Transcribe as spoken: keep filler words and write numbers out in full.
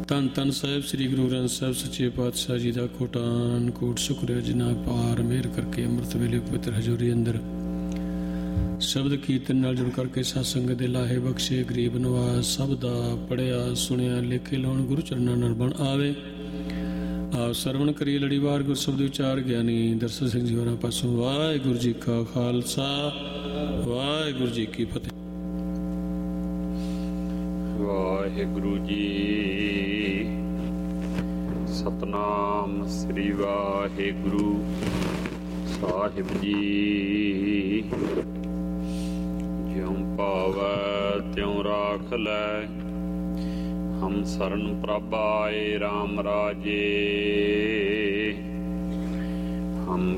ਧੰਨ ਧੰਨ ਸਾਹਿਬ ਸ੍ਰੀ ਗੁਰੂ ਗ੍ਰੰਥ ਸਾਹਿਬ ਸੱਚੇ ਪਾਤਸ਼ਾਹ ਜੀ ਦਾ ਕੋਟਾਨ ਕੋਟ ਸ਼ੁਕਰ ਜਿਨ੍ਹਾਂ ਪਾਰ ਮਿਹਰ ਕਰਕੇ ਅੰਮ੍ਰਿਤ ਵੇਲੇ ਪਵਿੱਤਰ ਹਜ਼ੂਰੀ ਅੰਦਰ ਸ਼ਬਦ ਕੀਰਤਨ ਨਾਲ ਜੁੜ ਕਰਕੇ ਸਤਸੰਗ ਦੇ ਲਾਹੇ ਬਖਸ਼ੇ। ਗਰੀਬ ਨਵਾਜ਼ ਸਭ ਦਾ ਪੜ੍ਹਿਆ ਸੁਣਿਆ ਲੇਖੇ ਲਾਉਣ ਗੁਰੂ ਚਰਨਾਂ ਨਾਲ ਬਣ ਆਵੇ। ਆਪ ਸਰਵਣ ਕਰੀਏ ਲੜੀਵਾਰ ਗੁਰ ਸ਼ਬਦ ਵਿਚਾਰ ਗਿਆਨੀ ਦਰਸ਼ਨ ਸਿੰਘ ਜੀ ਹੋਰਾਂ ਪਾਸੋਂ। ਵਾਹਿਗੁਰੂ ਜੀ ਕਾ ਖਾਲਸਾ ਵਾਹਿਗੁਰੂ ਜੀ ਕੀ ਫਤਿਹ। ਵਾਹਿਗੁਰੂ ਜੀ ਸਤਨਾਮ ਸ੍ਰੀ ਵਾਹਿਗੁਰੂ ਸਾਹਿਬ ਜੀ। ਜਿਉਂ ਭਾਵੈ ਤਿਉਂ ਰਾਖ ਲੈ ਹਮ ਸਰਨ ਪ੍ਰਭ ਆਏ ਰਾਮ ਰਾਜੇ।